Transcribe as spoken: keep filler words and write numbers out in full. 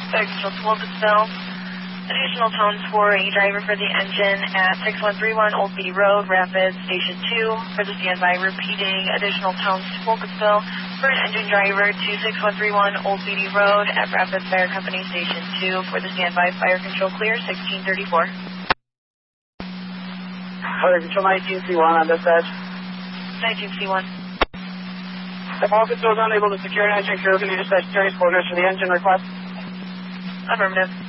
Fire Control to Wilkesville. Additional tones for a driver for the engine at six one three one Old Beatty Road, Rapids, Station two. For the standby, repeating additional tones to Wilkesville for an engine driver to six one three one Old Beatty Road at Rapids Fire Company, Station two. For the standby, Fire Control clear, sixteen thirty-four. Fire Control nineteen C one on dispatch. nineteen C one. The Fire Control is unable to secure an engine crew. Can you dispatch Terry's quarters for the engine request? Affirmative.